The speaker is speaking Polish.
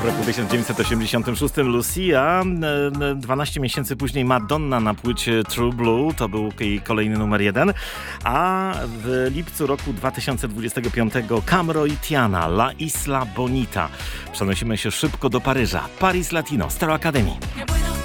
roku 1986 Lucy, a 12 miesięcy później Madonna na płycie True Blue, to był jej kolejny numer 1, a w lipcu roku 2025 Camro i Tiana, La Isla Bonita. Przenosimy się szybko do Paryża. Paris Latino, Star Academy.